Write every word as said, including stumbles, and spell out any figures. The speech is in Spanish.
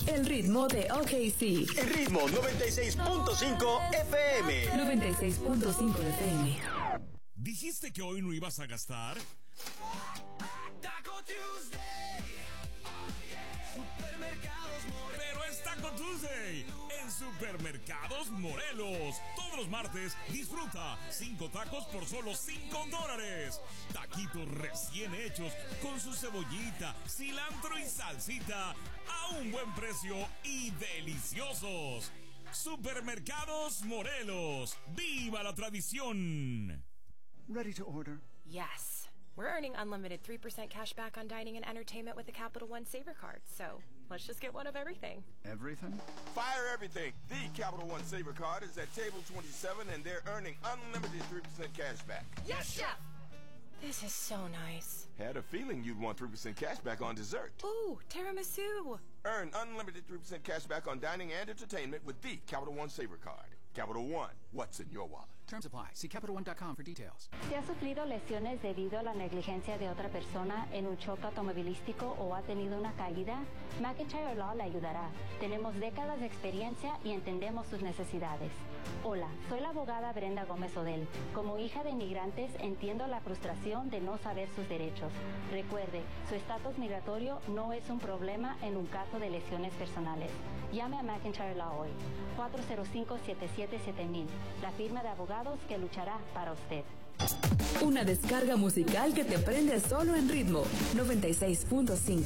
El ritmo de O K C. El ritmo noventa y seis punto cinco F M. noventa y seis punto cinco F M. ¿Dijiste que hoy no ibas a gastar? Taco Tuesday. Supermercados Morelos. Pero es Taco Tuesday en Supermercados Morelos. Todos los martes disfruta cinco tacos por solo cinco dólares. Taquitos recién hechos con su cebollita, cilantro y salsita a un buen precio y deliciosos. Supermercados Morelos. ¡Viva la tradición! Ready to order? Yes. We're earning unlimited three percent cash back on dining and entertainment with the Capital One Saver Card, so let's just get one of everything. Everything? Fire everything. The Capital One Saver Card is at table twenty-seven, and they're earning unlimited three percent cash back. Yes, Chef! This is so nice. Had a feeling you'd want three percent cash back on dessert. Ooh, tiramisu. Earn unlimited three percent cash back on dining and entertainment with the Capital One Saver Card. Capital One, what's in your wallet? Terms apply. See Capital One dot com for details. Si ha sufrido lesiones debido a la negligencia de otra persona en un choque automovilístico o ha tenido una caída, McIntyre Law le ayudará. Tenemos décadas de experiencia y entendemos sus necesidades. Hola, soy la abogada Brenda Gómez Odell. Como hija de inmigrantes, entiendo la frustración de no saber sus derechos. Recuerde, su estatus migratorio no es un problema en un caso de lesiones personales. Llame a McIntyre Law hoy. cuatro cero cinco, siete siete siete mil. La firma de abogados que luchará para usted. Una descarga musical que te prende solo en ritmo noventa y seis punto cinco.